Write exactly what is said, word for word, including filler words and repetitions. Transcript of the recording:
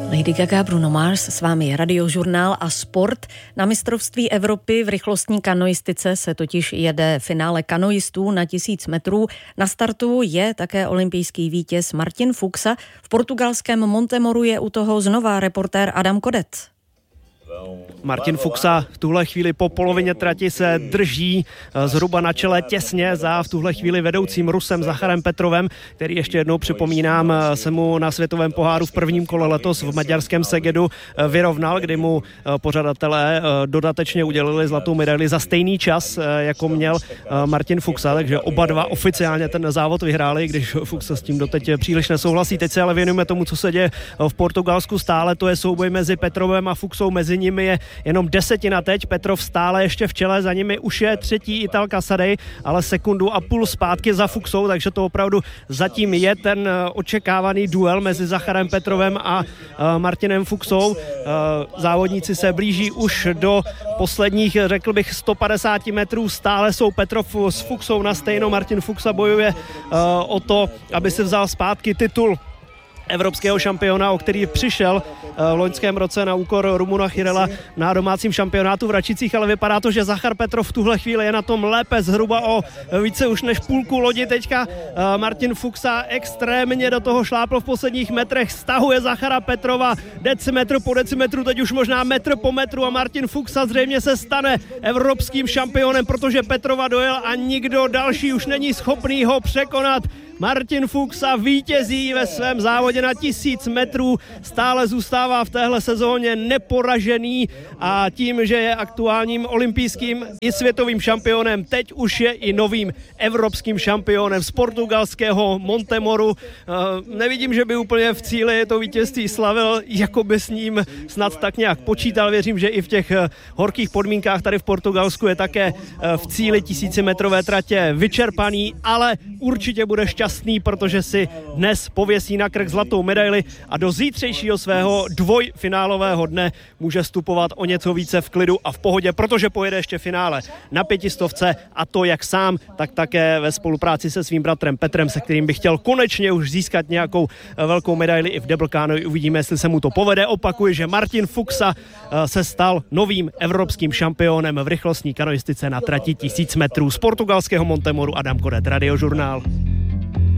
Lady Gaga, Bruno Mars, s vámi Radiožurnál a sport. Na mistrovství Evropy v rychlostní kanoistice se totiž jede finále kanoistů na tisíc metrů. Na startu je také olympijský vítěz Martin Fuxa. V portugalském Montemoru je u toho znova reportér Adam Kodet. Martin Fuxa v tuhle chvíli po polovině trati se drží zhruba na čele těsně za v tuhle chvíli vedoucím Rusem Zacharem Petrovem, který ještě jednou připomínám se mu na světovém poháru v prvním kole letos v maďarském Segedu vyrovnal, kdy mu pořadatelé dodatečně udělili zlatou medaili za stejný čas, jako měl Martin Fuxa, takže oba dva oficiálně ten závod vyhráli, když Fuxa s tím doteď příliš nesouhlasí. Teď se ale věnujeme tomu, co se děje v Portugalsku stále, to je souboj mezi Petrovem a Fuxou, mezi nimi je jenom desetina teď, Petrov stále ještě v čele, za nimi už je třetí Italka Sadej, ale sekundu a půl zpátky za Fuxou, takže to opravdu zatím je ten očekávaný duel mezi Zacharem Petrovem a Martinem Fuxou. Závodníci se blíží už do posledních, řekl bych, sto padesát metrů, stále jsou Petrov s Fuxou na stejno, Martin Fuxa bojuje o to, aby si vzal zpátky titul evropského šampiona, o který přišel v loňském roce na úkor Rumuna Chirela na domácím šampionátu v Račicích, ale vypadá to, že Zachar Petrov v tuhle chvíli je na tom lépe, zhruba o více už než půlku lodi. Teďka Martin Fuxa extrémně do toho šlápl v posledních metrech, stahuje Zachara Petrova decimetr po decimetru, teď už možná metr po metru a Martin Fuxa zřejmě se stane evropským šampionem, protože Petrova dojel a nikdo další už není schopný ho překonat. Martin Fuxa vítězí ve svém závodě na tisíc metrů, stále zůstává v téhle sezóně neporažený a tím, že je aktuálním olympijským i světovým šampionem, teď už je i novým evropským šampionem z portugalského Montemoru. Nevidím, že by úplně v cíli to vítězství slavil, jako by s ním snad tak nějak počítal. Věřím, že i v těch horkých podmínkách tady v Portugalsku je také v cíli tisícimetrové tratě vyčerpaný, ale určitě bude šťastný, protože si dnes pověsí na krk zlatou medaili a do zítřejšího svého dvojfinálového dne může vstupovat o něco více v klidu a v pohodě, protože pojede ještě finále na pětistovce a to jak sám, tak také ve spolupráci se svým bratrem Petrem, se kterým by chtěl konečně už získat nějakou velkou medaili i v double canoe. Uvidíme, jestli se mu to povede. Opakuji, že Martin Fuxa se stal novým evropským šampionem v rychlostní kanoistice na trati tisíc metrů. Z portugalského Montemoru Adam Kodet, Radiožurnál.